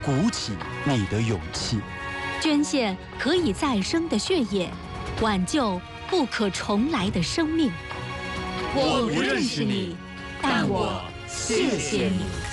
鼓起你的勇气。 捐献可以再生的血液，挽救不可重来的生命。 我不认识你，但我谢谢你。